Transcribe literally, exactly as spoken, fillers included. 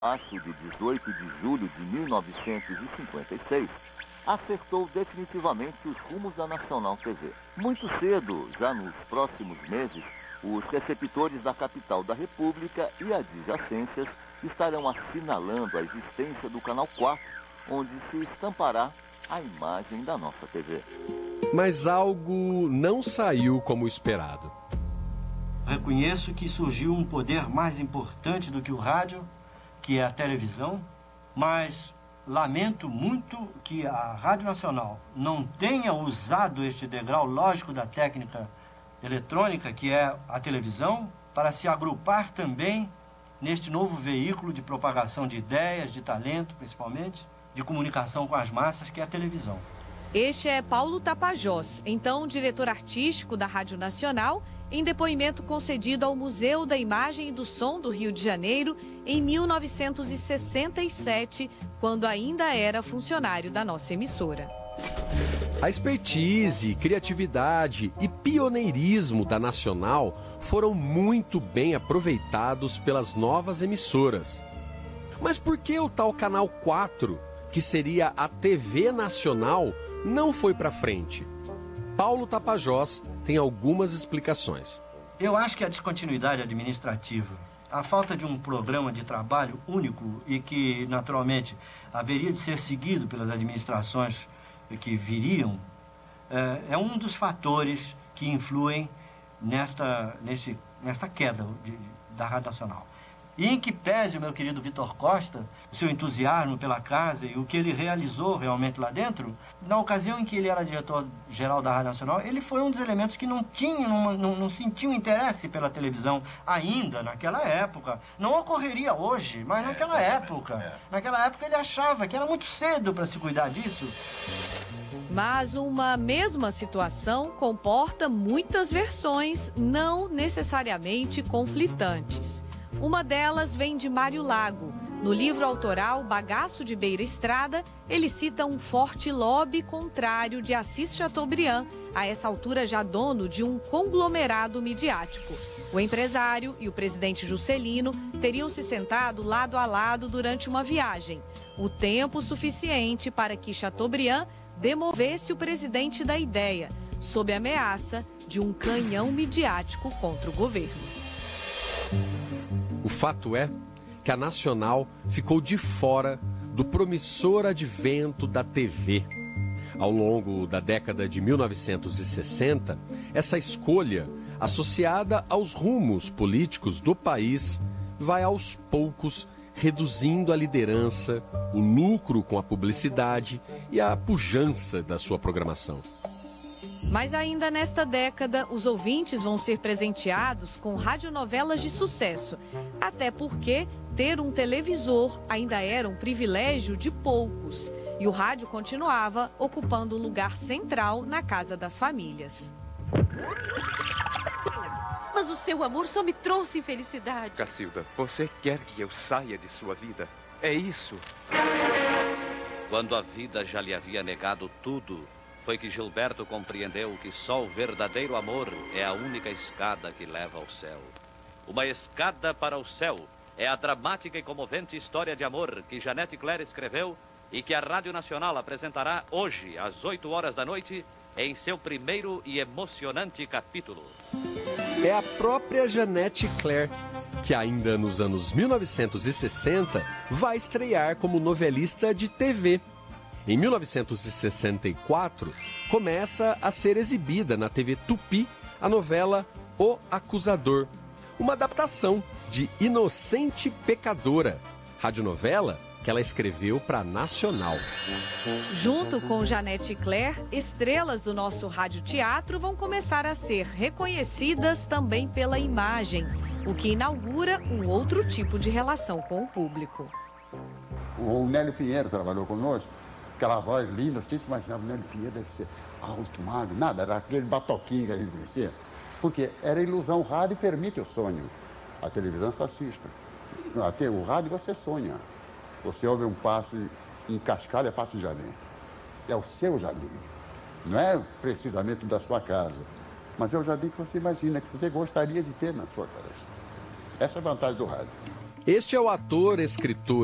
março de dezoito de julho de mil novecentos e cinquenta e seis, acertou definitivamente os rumos da Nacional T V. Muito cedo, já nos próximos meses, os receptores da capital da República e adjacências estarão assinalando a existência do Canal quatro, onde se estampará a imagem da nossa T V. Mas algo não saiu como esperado. Reconheço que surgiu um poder mais importante do que o rádio, que é a televisão, mas lamento muito que a Rádio Nacional não tenha usado este degrau lógico da técnica eletrônica, que é a televisão, para se agrupar também neste novo veículo de propagação de ideias, de talento, principalmente, de comunicação com as massas, que é a televisão. Este é Paulo Tapajós, então diretor artístico da Rádio Nacional, em depoimento concedido ao Museu da Imagem e do Som do Rio de Janeiro em mil novecentos e sessenta e sete, quando ainda era funcionário da nossa emissora. A expertise, criatividade e pioneirismo da Nacional foram muito bem aproveitados pelas novas emissoras. Mas por que o tal Canal quatro, que seria a T V Nacional, não foi para frente? Paulo Tapajós tem algumas explicações. Eu acho que a descontinuidade administrativa, a falta de um programa de trabalho único e que, naturalmente, haveria de ser seguido pelas administrações que viriam, é um dos fatores que influem nesta, nesse, nesta queda de, da Rádio Nacional. E em que pese o meu querido Vitor Costa, o seu entusiasmo pela casa e o que ele realizou realmente lá dentro, na ocasião em que ele era diretor-geral da Rádio Nacional, ele foi um dos elementos que não tinha, não, não, não sentiu interesse pela televisão ainda naquela época. Não ocorreria hoje, mas naquela época. Naquela época ele achava que era muito cedo para se cuidar disso. Mas uma mesma situação comporta muitas versões, não necessariamente conflitantes. Uma delas vem de Mário Lago. No livro autoral Bagaço de Beira Estrada, ele cita um forte lobby contrário de Assis Chateaubriand, a essa altura já dono de um conglomerado midiático. O empresário e o presidente Juscelino teriam se sentado lado a lado durante uma viagem, o tempo suficiente para que Chateaubriand demovesse o presidente da ideia, sob a ameaça de um canhão midiático contra o governo. O fato é que a Nacional ficou de fora do promissor advento da T V. Ao longo da década de mil novecentos e sessenta, essa escolha, associada aos rumos políticos do país, vai aos poucos reduzindo a liderança, o lucro com a publicidade e a pujança da sua programação. Mas ainda nesta década, os ouvintes vão ser presenteados com radionovelas de sucesso. Até porque ter um televisor ainda era um privilégio de poucos. E o rádio continuava ocupando um lugar central na casa das famílias. Mas o seu amor só me trouxe infelicidade. Cacilda, você quer que eu saia de sua vida? É isso? Quando a vida já lhe havia negado tudo, foi que Gilberto compreendeu que só o verdadeiro amor é a única escada que leva ao céu. Uma escada para o céu é a dramática e comovente história de amor que Janete Claire escreveu e que a Rádio Nacional apresentará hoje, às oito horas da noite, em seu primeiro e emocionante capítulo. É a própria Janete Claire, que ainda nos anos mil novecentos e sessenta vai estrear como novelista de T V. Em mil novecentos e sessenta e quatro, começa a ser exibida na T V Tupi a novela O Acusador, uma adaptação de Inocente Pecadora, radionovela que ela escreveu para a Nacional. Junto com Janete Claire, estrelas do nosso radioteatro vão começar a ser reconhecidas também pela imagem, o que inaugura um outro tipo de relação com o público. O Nélio Pinheiro trabalhou conosco. Aquela voz linda, sempre imaginava, o Nélio Pinheiro deve ser alto, magro, nada, era aquele batoquinho que a gente conhecia. Porque era ilusão, o rádio permite o sonho. A televisão é fascista. Até o rádio você sonha. Você ouve um passo em Cascalho, é passo de jardim. É o seu jardim. Não é precisamente da sua casa, mas é o jardim que você imagina, que você gostaria de ter na sua casa. Essa é a vantagem do rádio. Este é o ator, escritor